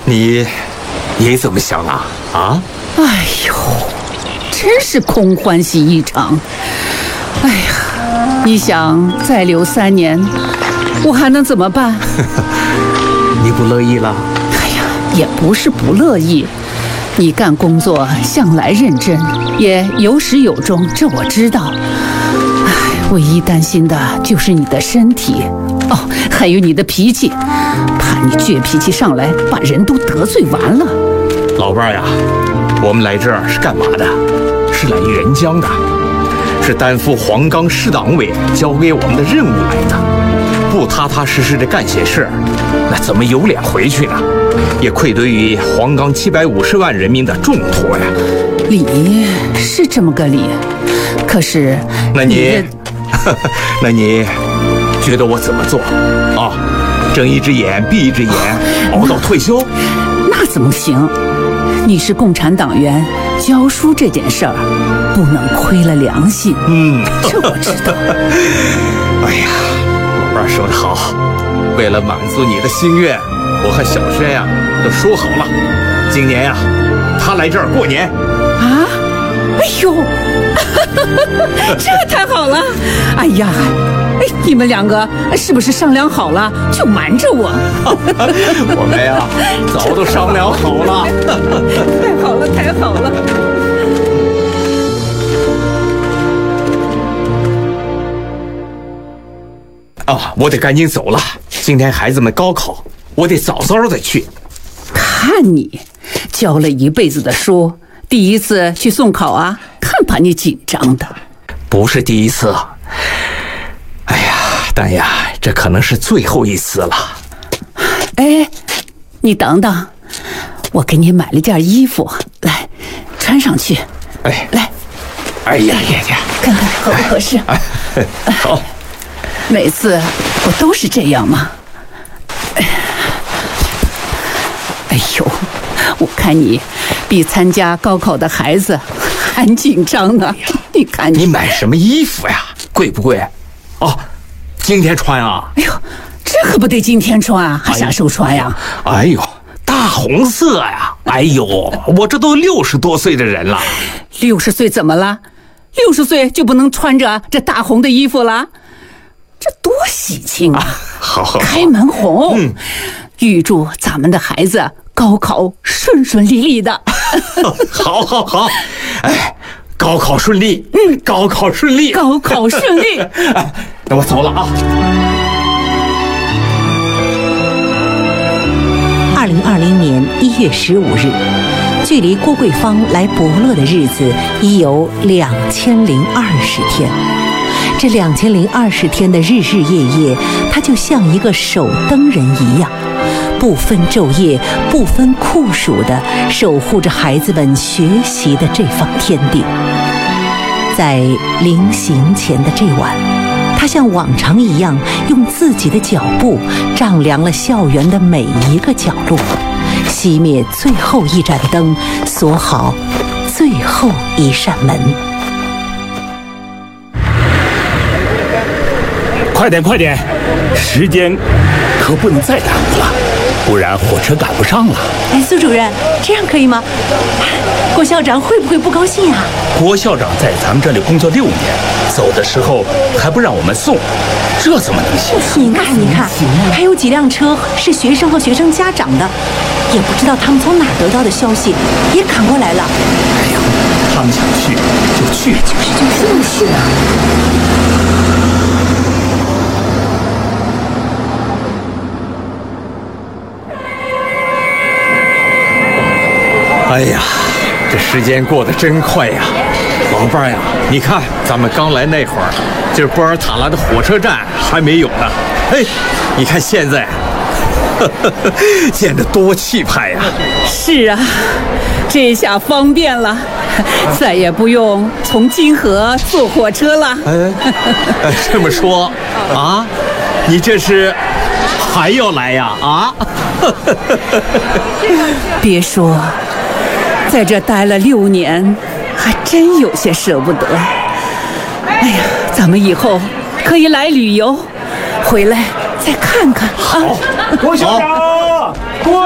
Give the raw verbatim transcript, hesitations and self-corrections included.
你，你怎么想啊？啊？ 哎呦，真是空欢喜一场。哎呀，你想再留三年，我还能怎么办？ 你不乐意了？ 哎呀，也不是不乐意。你干工作向来认真，也有始有终，这我知道。唉，唯一担心的就是你的身体，哦，还有你的脾气，怕你倔脾气上来，把人都得罪完了。 老伴儿呀，我们来这儿是干嘛的？是来援疆的，是担负黄冈市党委交给我们的任务来的。不踏踏实实的干些事儿，那怎么有脸回去呢？也愧对于黄冈七百五十万人民的重托呀。 理是这么个理，可是那你，那你觉得我怎么做啊？睁一只眼闭一只眼，熬到退休？ 那怎么行？你是共产党员，教书这件事儿不能亏了良心。 嗯， 这我知道。 哎呀，老伴说得好，为了满足你的心愿，我和小轩呀都说好了，今年呀，他来这儿过年。 啊？哎呦，这太好了！哎呀，哎，你们两个是不是商量好了就瞒着我？ 我们呀，早都商量好了。 太好了，太好了！ 啊，我得赶紧走了。今天孩子们高考，我得早早的去。 看你教了一辈子的书，第一次去送考啊，看把你紧张的。 不是第一次。哎呀，但呀，这可能是最后一次了。 哎，你等等，我给你买了件衣服，来穿上去。 哎， 来， 哎呀呀呀， 看看合不合适？ 哎哎、好。 每次我都是这样吗？哎呦，我看你比参加高考的孩子还紧张呢。你看你， 你买什么衣服呀？贵不贵？哦，今天穿啊？ 哎呦，这可不得今天穿啊，还啥时候穿呀？ 哎呦，大红色呀！哎呦，我这都六十多岁的人了。 六十岁怎么了？六十岁就不能穿着这大红的衣服了？这多喜庆啊！ 好好好， 开门红，嗯，预祝咱们的孩子高考顺顺利利的。 好好好，哎，高考顺利，嗯，高考顺利， 高考顺利。 哎，那我走了啊。 二零二零年一月十五日，距离郭桂芳来伯乐的日子已有两千零二十天。这两千零二十天的日日夜夜，他就像一个守灯人一样，不分昼夜，不分酷暑的守护着孩子们学习的这方天地。在临行前的这晚，他像往常一样，用自己的脚步丈量了校园的每一个角落，熄灭最后一盏灯，锁好最后一扇门。 快点快点，时间可不能再耽误了，不然火车赶不上了。 哎，苏主任，这样可以吗？郭校长会不会不高兴呀？ 郭校长在咱们这里工作六年，走的时候还不让我们送，这怎么能行？ 你看你看，还有几辆车是学生和学生家长的，也不知道他们从哪儿得到的消息，也赶过来了。 哎呦，他们想去就去， 就是就是就是啊。 哎呀，这时间过得真快呀！老伴儿呀，你看咱们刚来那会儿，这波尔塔拉的火车站还没有呢。哎，你看现在，呵呵呵，建得多气派呀！ 是啊，这下方便了，再也不用从金河坐火车了。 哎，哎这么说啊，你这是还要来呀？啊？ 别说。在这待了六年，还真有些舍不得。哎呀，咱们以后可以来旅游，回来再看看啊！ 好，郭校长。